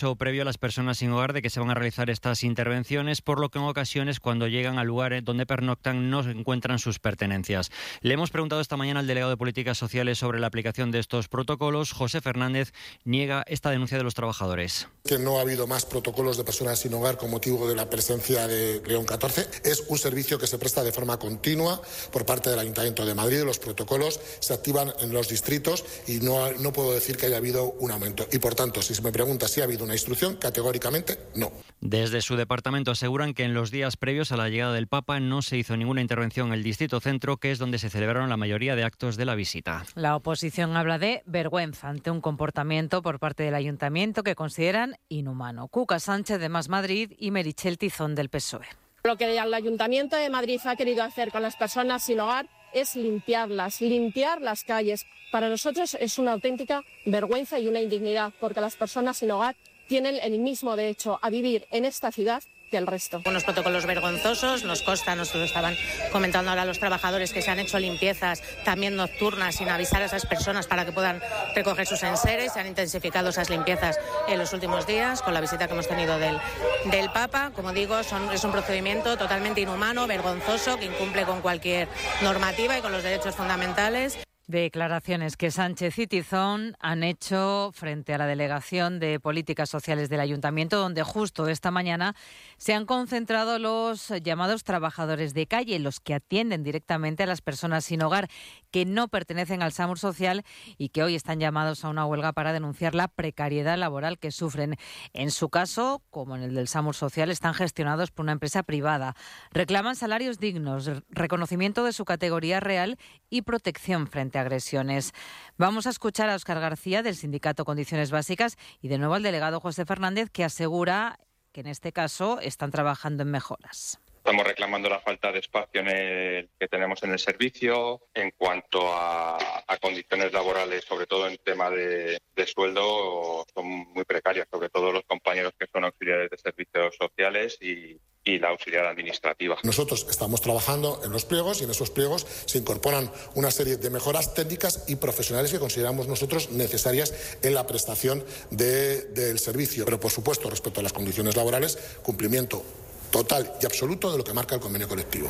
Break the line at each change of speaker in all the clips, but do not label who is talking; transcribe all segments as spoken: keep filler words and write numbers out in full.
Previo a las personas sin hogar de que se van a realizar estas intervenciones, por lo que en ocasiones cuando llegan al lugar donde pernoctan no encuentran sus pertenencias. Le hemos preguntado esta mañana al delegado de Políticas Sociales sobre la aplicación de estos protocolos. José Fernández niega esta denuncia de los trabajadores.
Que no ha habido más protocolos de personas sin hogar con motivo de la presencia de León catorce. Es un servicio que se presta de forma continua por parte del Ayuntamiento de Madrid. Los protocolos se activan en los distritos y no, no puedo decir que haya habido un aumento. Y por tanto, si se me pregunta si ha habido una instrucción, categóricamente no.
Desde su departamento aseguran que en los días previos a la llegada del Papa no se hizo ninguna intervención en el Distrito Centro, que es donde se celebraron la mayoría de actos de la visita.
La oposición habla de vergüenza ante un comportamiento por parte del Ayuntamiento que consideran inhumano. Cuca Sánchez de Más Madrid y Meritxell Tizón del P S O E.
Lo que el Ayuntamiento de Madrid ha querido hacer con las personas sin hogar es limpiarlas, limpiar las calles. Para nosotros es una auténtica vergüenza y una indignidad, porque las personas sin hogar tienen el mismo derecho a vivir en esta ciudad que el resto.
Unos protocolos vergonzosos, nos consta, nos lo estaban comentando ahora los trabajadores, que se han hecho limpiezas también nocturnas sin avisar a esas personas para que puedan recoger sus enseres. Se han intensificado esas limpiezas en los últimos días con la visita que hemos tenido del, del Papa. Como digo, son, es un procedimiento totalmente inhumano, vergonzoso, que incumple con cualquier normativa y con los derechos fundamentales.
Declaraciones que Sánchez y Tizón han hecho frente a la Delegación de Políticas Sociales del Ayuntamiento, donde justo esta mañana se han concentrado los llamados trabajadores de calle, los que atienden directamente a las personas sin hogar, que no pertenecen al SAMUR social y que hoy están llamados a una huelga para denunciar la precariedad laboral que sufren. En su caso, como en el del SAMUR social, están gestionados por una empresa privada. Reclaman salarios dignos, reconocimiento de su categoría real y protección frente a agresiones. Vamos a escuchar a Óscar García del sindicato Condiciones Básicas y de nuevo al delegado José Fernández, que asegura que en este caso están trabajando en mejoras.
Estamos reclamando la falta de espacio en el, que tenemos en el servicio en cuanto a, a condiciones laborales, sobre todo en tema de, de sueldo, son muy precarias, sobre todo los compañeros que son auxiliares de servicios sociales y, y la auxiliar administrativa.
Nosotros estamos trabajando en los pliegos y en esos pliegos se incorporan una serie de mejoras técnicas y profesionales que consideramos nosotros necesarias en la prestación de, del servicio. Pero, por supuesto, respecto a las condiciones laborales, cumplimiento total y absoluto de lo que marca el convenio colectivo.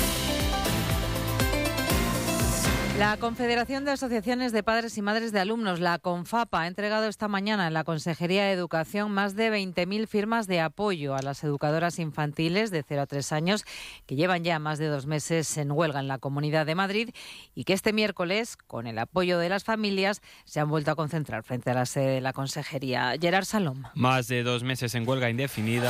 La Confederación de Asociaciones de Padres y Madres de Alumnos, la CONFAPA, ha entregado esta mañana en la Consejería de Educación más de veinte mil firmas de apoyo a las educadoras infantiles de cero a tres años que llevan ya más de dos meses en huelga en la Comunidad de Madrid y que este miércoles, con el apoyo de las familias, se han vuelto a concentrar frente a la sede de la Consejería. Gerard Salom.
Más de dos meses en huelga indefinida.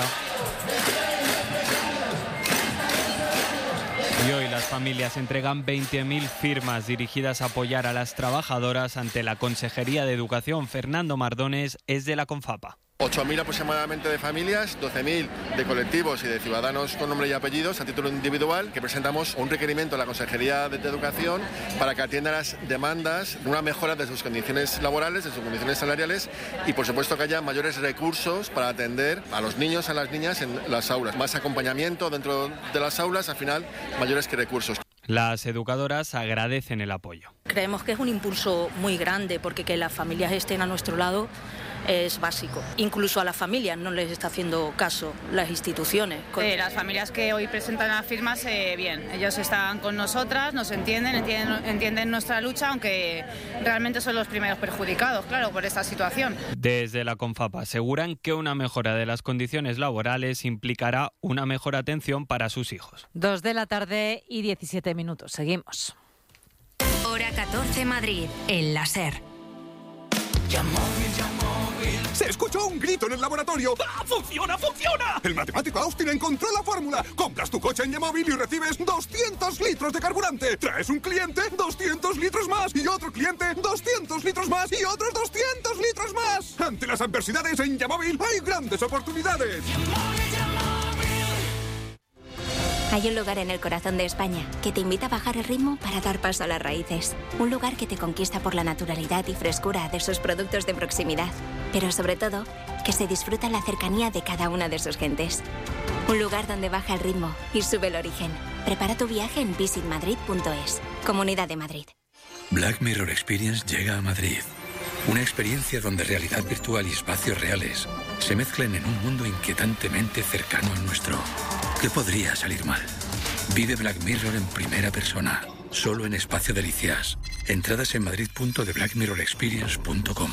Y hoy las familias entregan veinte mil firmas dirigidas a apoyar a las trabajadoras ante la Consejería de Educación. Fernando Mardones es de la CONFAPA.
ocho mil aproximadamente de familias, doce mil de colectivos y de ciudadanos con nombre y apellidos a título individual, que presentamos un requerimiento a la Consejería de Educación para que atienda las demandas, una mejora de sus condiciones laborales, de sus condiciones salariales y, por supuesto, que haya mayores recursos para atender a los niños, a las niñas en las aulas. Más acompañamiento dentro de las aulas, al final, mayores que recursos.
Las educadoras agradecen el apoyo.
Creemos que es un impulso muy grande porque que las familias estén a nuestro lado es básico. Incluso a las familias no les está haciendo caso las instituciones.
Eh, las familias que hoy presentan las firmas, eh, bien, ellos están con nosotras, nos entienden, entienden, entienden nuestra lucha, aunque realmente son los primeros perjudicados, claro, por esta situación.
Desde la CONFAPA aseguran que una mejora de las condiciones laborales implicará una mejor atención para sus hijos.
Dos de la tarde y diecisiete minutos. Seguimos.
Hora catorce Madrid, el láser.
¡Se escuchó un grito en el laboratorio! ¡Ah, funciona, funciona! El matemático Austin encontró la fórmula. Compras tu coche en Yamóvil y recibes doscientos litros de carburante. Traes un cliente, doscientos litros más. Y otro cliente, doscientos litros más. Y otros doscientos litros más. Ante las adversidades en Yamóvil hay grandes oportunidades.
Hay un lugar en el corazón de España que te invita a bajar el ritmo para dar paso a las raíces. Un lugar que te conquista por la naturalidad y frescura de sus productos de proximidad. Pero sobre todo, que se disfruta la cercanía de cada una de sus gentes. Un lugar donde baja el ritmo y sube el origen. Prepara tu viaje en visitmadrid punto es. Comunidad de Madrid.
Black Mirror Experience llega a Madrid. Una experiencia donde realidad virtual y espacios reales se mezclan en un mundo inquietantemente cercano al nuestro. ¿Qué podría salir mal? Vive Black Mirror en primera persona, solo en Espacio Delicias. Entradas en madrid punto de black mirror experience punto com.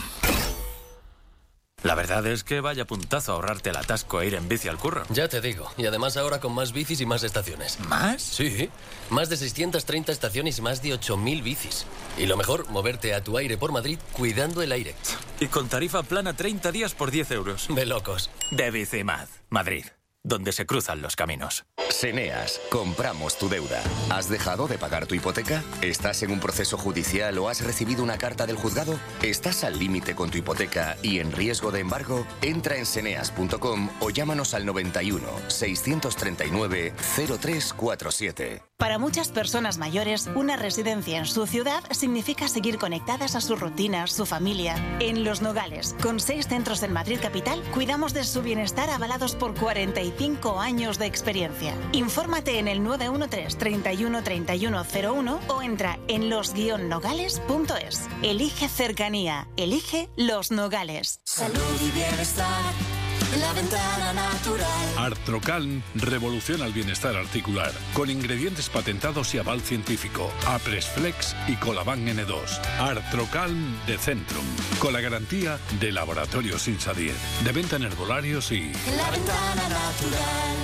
La verdad es que vaya puntazo ahorrarte el atasco e ir en bici al curro.
Ya te digo. Y además ahora con más bicis y más estaciones.
¿Más?
Sí. Más de seiscientas treinta estaciones y más de ocho mil bicis. Y lo mejor, moverte a tu aire por Madrid cuidando el aire.
Y con tarifa plana treinta días por diez euros.
De locos.
De Bicimad, Madrid, donde se cruzan los caminos.
Seneas, compramos tu deuda. ¿Has dejado de pagar tu hipoteca? ¿Estás en un proceso judicial o has recibido una carta del juzgado? ¿Estás al límite con tu hipoteca y en riesgo de embargo? Entra en seneas punto com o llámanos al noventa y uno, seiscientos treinta y nueve, cero tres cuarenta y siete.
Para muchas personas mayores, una residencia en su ciudad significa seguir conectadas a su rutina, su familia. En Los Nogales, con seis centros en Madrid capital, cuidamos de su bienestar avalados por cuarenta y cinco años de experiencia. Infórmate en el nueve uno tres, treinta y uno, treinta y uno cero uno o entra en los guion nogales punto es. Elige cercanía, elige Los Nogales.
Salud y bienestar, la ventana natural.
Artrocalm revoluciona el bienestar articular con ingredientes patentados y aval científico. Apresflex y Colaban ene dos. Artrocalm de Centrum, con la garantía de Laboratorios Insadier. De venta en herbolarios y...
La ventana natural.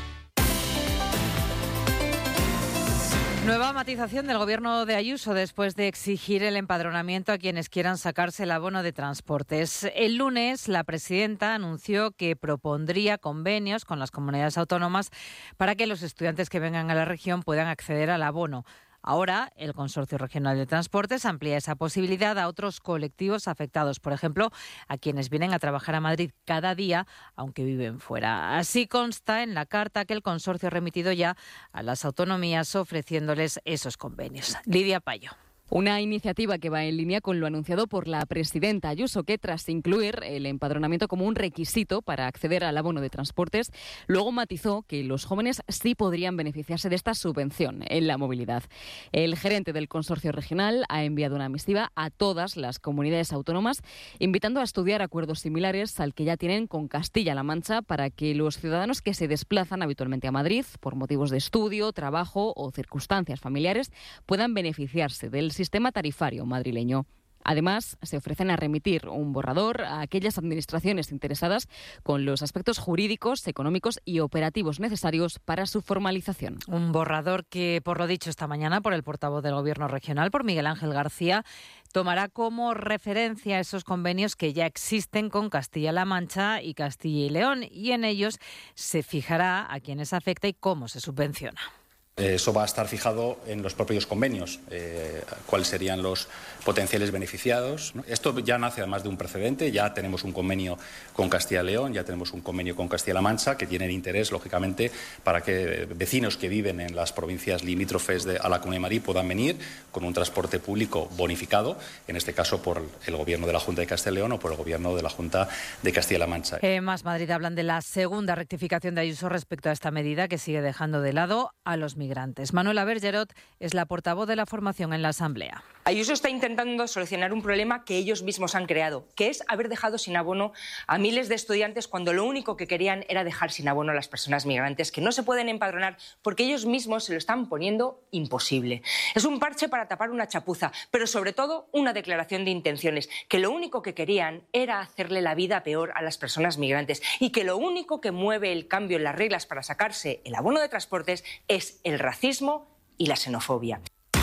Nueva matización del gobierno de Ayuso después de exigir el empadronamiento a quienes quieran sacarse el abono de transportes. El lunes, la presidenta anunció que propondría convenios con las comunidades autónomas para que los estudiantes que vengan a la región puedan acceder al abono. Ahora, el Consorcio Regional de Transportes amplía esa posibilidad a otros colectivos afectados, por ejemplo, a quienes vienen a trabajar a Madrid cada día, aunque viven fuera. Así consta en la carta que el consorcio ha remitido ya a las autonomías ofreciéndoles esos convenios. Lidia Payo.
Una iniciativa que va en línea con lo anunciado por la presidenta Ayuso, que tras incluir el empadronamiento como un requisito para acceder al abono de transportes, luego matizó que los jóvenes sí podrían beneficiarse de esta subvención en la movilidad. El gerente del consorcio regional ha enviado una misiva a todas las comunidades autónomas, invitando a estudiar acuerdos similares al que ya tienen con Castilla-La Mancha para que los ciudadanos que se desplazan habitualmente a Madrid por motivos de estudio, trabajo o circunstancias familiares puedan beneficiarse del sistema tarifario madrileño. Además, se ofrecen a remitir un borrador a aquellas administraciones interesadas con los aspectos jurídicos, económicos y operativos necesarios para su formalización.
Un borrador que, por lo dicho esta mañana por el portavoz del Gobierno regional, por Miguel Ángel García, tomará como referencia esos convenios que ya existen con Castilla-La Mancha y Castilla y León, y en ellos se fijará a quiénes afecta y cómo se subvenciona.
Eso va a estar fijado en los propios convenios, eh, cuáles serían los potenciales beneficiados, ¿no? Esto ya nace además de un precedente, ya tenemos un convenio con Castilla y León, ya tenemos un convenio con Castilla-La Mancha, que tienen interés, lógicamente, para que vecinos que viven en las provincias limítrofes de, a la Comunidad de Madrid puedan venir con un transporte público bonificado, en este caso por el Gobierno de la Junta de Castilla y León o por el Gobierno de la Junta de Castilla-La Mancha.
Eh, Más Madrid hablan de la segunda rectificación de Ayuso respecto a esta medida que sigue dejando de lado a los migrantes. Manuela Bergerot es la portavoz de la formación en la Asamblea.
Ayuso está intentando solucionar un problema que ellos mismos han creado, que es haber dejado sin abono a miles de estudiantes cuando lo único que querían era dejar sin abono a las personas migrantes que no se pueden empadronar porque ellos mismos se lo están poniendo imposible. Es un parche para tapar una chapuza, pero sobre todo una declaración de intenciones, que lo único que querían era hacerle la vida peor a las personas migrantes y que lo único que mueve el cambio en las reglas para sacarse el abono de transportes es el racismo y la xenofobia.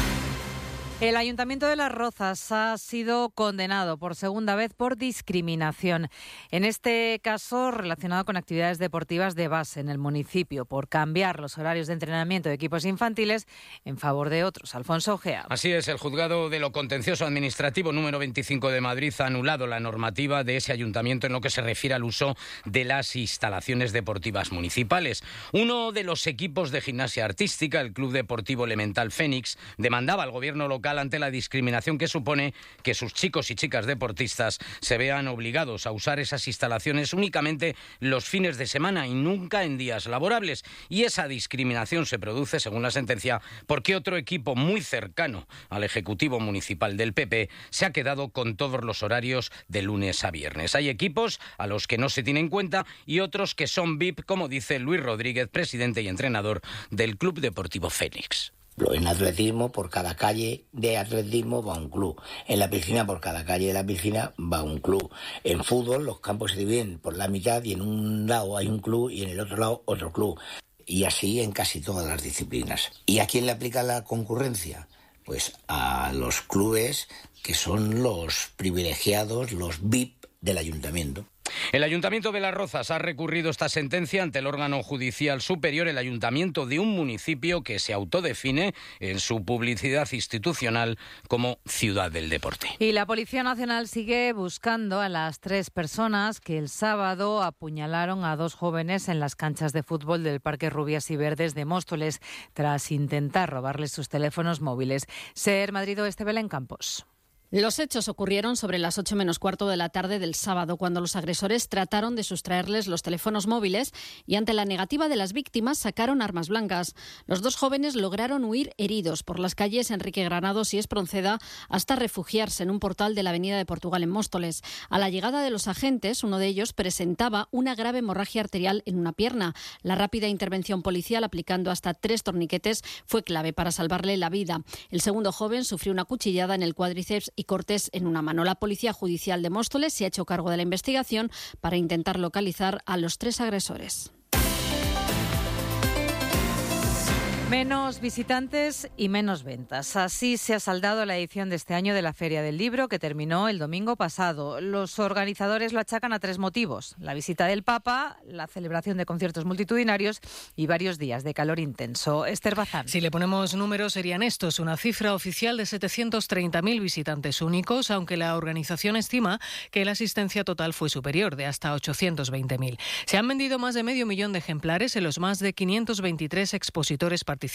El Ayuntamiento de Las Rozas ha sido condenado por segunda vez por discriminación. En este caso, relacionado con actividades deportivas de base en el municipio, por cambiar los horarios de entrenamiento de equipos infantiles en favor de otros. Alfonso Ojea.
Así es, el Juzgado de lo Contencioso Administrativo número veinticinco de Madrid ha anulado la normativa de ese ayuntamiento en lo que se refiere al uso de las instalaciones deportivas municipales. Uno de los equipos de gimnasia artística, el Club Deportivo Elemental Fénix, demandaba al gobierno local legal ante la discriminación que supone que sus chicos y chicas deportistas se vean obligados a usar esas instalaciones únicamente los fines de semana y nunca en días laborables. Y esa discriminación se produce, según la sentencia, porque otro equipo muy cercano al Ejecutivo Municipal del P P se ha quedado con todos los horarios de lunes a viernes. Hay equipos a los que no se tiene en cuenta y otros que son V I P, como dice Luis Rodríguez, presidente y entrenador del Club Deportivo Fénix.
En atletismo, por cada calle de atletismo va un club. En la piscina, por cada calle de la piscina va un club. En fútbol, los campos se dividen por la mitad y en un lado hay un club y en el otro lado otro club. Y así en casi todas las disciplinas. ¿Y a quién le aplica la concurrencia? Pues a los clubes que son los privilegiados, los V I P del ayuntamiento.
El Ayuntamiento de Las Rozas ha recurrido esta sentencia ante el órgano judicial superior, el ayuntamiento de un municipio que se autodefine en su publicidad institucional como ciudad del deporte.
Y la Policía Nacional sigue buscando a las tres personas que el sábado apuñalaron a dos jóvenes en las canchas de fútbol del Parque Rubias y Verdes de Móstoles tras intentar robarles sus teléfonos móviles. Ser Madrid Oeste, Belén Campos.
Los hechos ocurrieron sobre las ocho menos cuarto de la tarde del sábado, cuando los agresores trataron de sustraerles los teléfonos móviles y ante la negativa de las víctimas sacaron armas blancas. Los dos jóvenes lograron huir heridos por las calles Enrique Granados y Espronceda hasta refugiarse en un portal de la Avenida de Portugal en Móstoles. A la llegada de los agentes, uno de ellos presentaba una grave hemorragia arterial en una pierna. La rápida intervención policial, aplicando hasta tres torniquetes, fue clave para salvarle la vida. El segundo joven sufrió una cuchillada en el cuádriceps y cortes en una mano. La Policía Judicial de Móstoles se ha hecho cargo de la investigación para intentar localizar a los tres agresores.
Menos visitantes y menos ventas. Así se ha saldado la edición de este año de la Feria del Libro, que terminó el domingo pasado. Los organizadores lo achacan a tres motivos: la visita del Papa, la celebración de conciertos multitudinarios y varios días de calor intenso. Esther Bazán.
Si le ponemos números, serían estos: una cifra oficial de setecientos treinta mil visitantes únicos, aunque la organización estima que la asistencia total fue superior, de hasta ochocientos veinte mil. Se han vendido más de medio millón de ejemplares en los más de quinientos veintitrés expositores participantes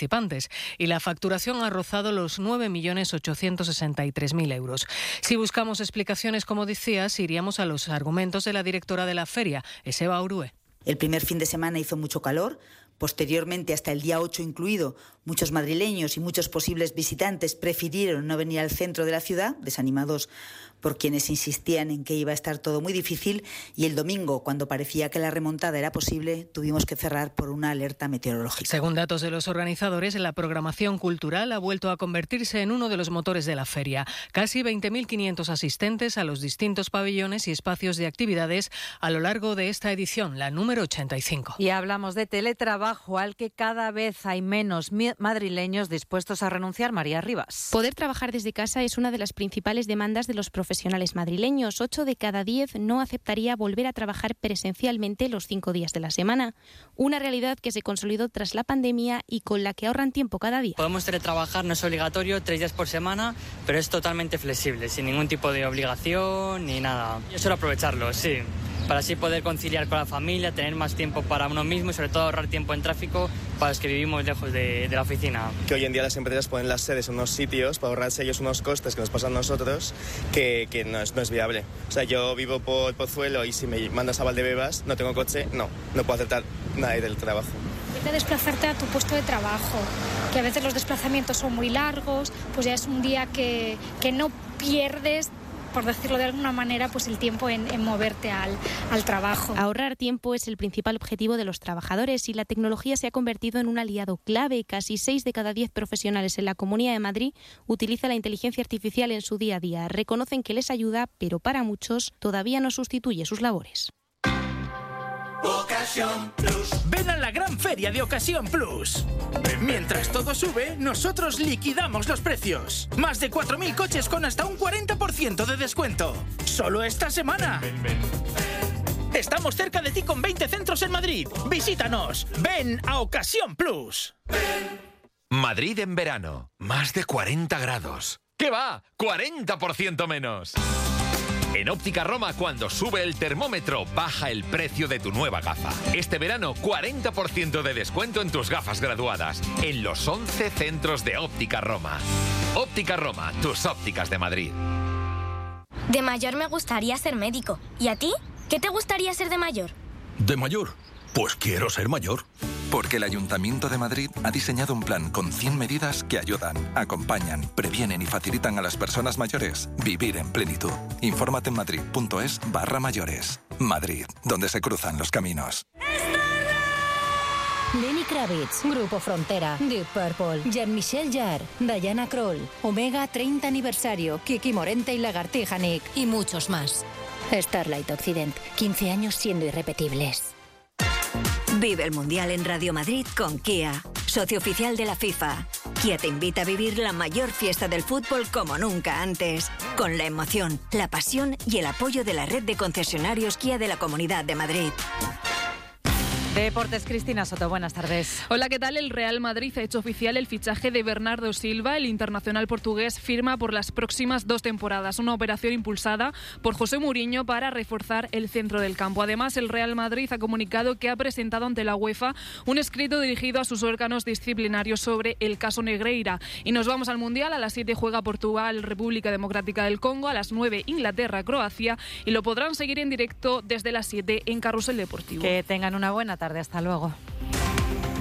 y la facturación ha rozado los nueve millones ochocientos sesenta y tres mil euros. Si buscamos explicaciones, como decías, iríamos a los argumentos de la directora de la feria, Eseba Urué.
El primer fin de semana hizo mucho calor. Posteriormente, hasta el día ocho incluido, muchos madrileños y muchos posibles visitantes prefirieron no venir al centro de la ciudad, desanimados por quienes insistían en que iba a estar todo muy difícil, y el domingo, cuando parecía que la remontada era posible, tuvimos que cerrar por una alerta meteorológica.
Según datos de los organizadores, la programación cultural ha vuelto a convertirse en uno de los motores de la feria. Casi veinte mil quinientos asistentes a los distintos pabellones y espacios de actividades a lo largo de esta edición, la número ochenta y cinco.
Y hablamos de teletrabajo, al que cada vez hay menos madrileños dispuestos a renunciar. María Rivas.
Poder trabajar desde casa es una de las principales demandas de los profesionales profesionales madrileños. Ocho de cada diez no aceptaría volver a trabajar presencialmente los cinco días de la semana. Una realidad que se consolidó tras la pandemia y con la que ahorran tiempo cada día.
Podemos teletrabajar, no es obligatorio, tres días por semana, pero es totalmente flexible, sin ningún tipo de obligación ni nada. Yo suelo aprovecharlo, sí, para así poder conciliar con la familia, tener más tiempo para uno mismo y sobre todo ahorrar tiempo en tráfico para los que vivimos lejos de, de la oficina.
Que hoy en día las empresas ponen las sedes en unos sitios para ahorrarse ellos unos costes que nos pasan a nosotros, que, que no, es, no es viable. O sea, yo vivo por Pozuelo y si me mandas a Valdebebas, no tengo coche, no, no puedo aceptar nada del trabajo.
De desplazarte a tu puesto de trabajo, que a veces los desplazamientos son muy largos, pues ya es un día que, que no pierdes, por decirlo de alguna manera, pues el tiempo en, en moverte al, al trabajo.
Ahorrar tiempo es el principal objetivo de los trabajadores y la tecnología se ha convertido en un aliado clave. Casi seis de cada diez profesionales en la Comunidad de Madrid utilizan la inteligencia artificial en su día a día. Reconocen que les ayuda, pero para muchos todavía no sustituye sus labores.
Ocasión Plus. Ven a la gran feria de Ocasión Plus. Mientras todo sube, nosotros liquidamos los precios. Más de cuatro mil coches con hasta un cuarenta por ciento de descuento. Solo esta semana. Ven, ven, ven. Estamos cerca de ti con veinte centros en Madrid. Visítanos. Ven a Ocasión Plus. Ven.
Madrid en verano. Más de cuarenta grados. ¿Qué va? ¡cuarenta por ciento menos!
En Óptica Roma, cuando sube el termómetro, baja el precio de tu nueva gafa. Este verano, cuarenta por ciento de descuento en tus gafas graduadas, en los once centros de Óptica Roma. Óptica Roma, tus ópticas de Madrid.
De mayor me gustaría ser médico. ¿Y a ti? ¿Qué te gustaría ser de mayor?
¿De mayor? Pues quiero ser mayor.
Porque el Ayuntamiento de Madrid ha diseñado un plan con cien medidas que ayudan, acompañan, previenen y facilitan a las personas mayores vivir en plenitud. Infórmate en madrid.es barra mayores. Madrid, donde se cruzan los caminos.
Lenny Kravitz, Grupo Frontera, Deep Purple, Jean-Michel Jarre, Diana Kroll, Omega treinta aniversario, Kiki Morente y Lagartija Nick y muchos más. Starlight Occident, quince años siendo irrepetibles.
Vive el Mundial en Radio Madrid con Kia, socio oficial de la FIFA. Kia te invita a vivir la mayor fiesta del fútbol como nunca antes, con la emoción, la pasión y el apoyo de la red de concesionarios Kia de la Comunidad de Madrid.
Deportes, Cristina Soto, buenas tardes.
Hola, ¿qué tal? El Real Madrid ha hecho oficial el fichaje de Bernardo Silva. El internacional portugués firma por las próximas dos temporadas, una operación impulsada por José Mourinho para reforzar el centro del campo. Además, el Real Madrid ha comunicado que ha presentado ante la UEFA un escrito dirigido a sus órganos disciplinarios sobre el caso Negreira. Y nos vamos al Mundial. A las siete juega Portugal, República Democrática del Congo. A las nueve Inglaterra, Croacia. Y lo podrán seguir en directo desde las siete en Carrusel Deportivo.
Que tengan una buena tarde. Hasta luego.